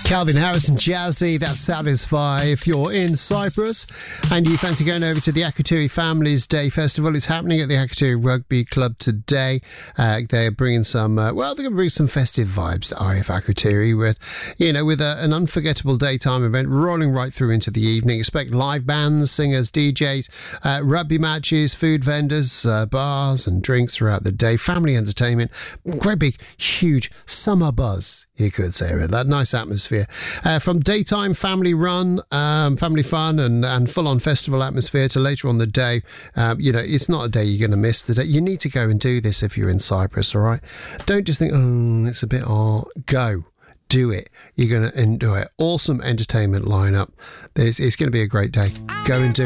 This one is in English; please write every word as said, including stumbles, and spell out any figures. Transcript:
Calvin Harris and Jazzy, that's Satisfy. If you're in Cyprus and you fancy going over to the Akrotiri Families Day Festival, it's happening at the Akrotiri Rugby Club today. Uh, they're bringing some, uh, well, they're going to bring some festive vibes to R A F Akrotiri with, you know, with a, an unforgettable daytime event rolling right through into the evening. Expect live bands, singers, D Js, uh, rugby matches, food vendors, uh, bars and drinks throughout the day. Family entertainment, great big, huge summer buzz, you could say, with that nice atmosphere. Uh, from daytime family run, um, family fun and, and full-on festival atmosphere to later on the day, um, you know, it's not a day you're going to miss. The day. You need to go and do this if you're in Cyprus, all right? Don't just think, oh, it's a bit hard. Go. Do it. You're going to enjoy it. Awesome entertainment lineup. It's, it's going to be a great day. Go and do it.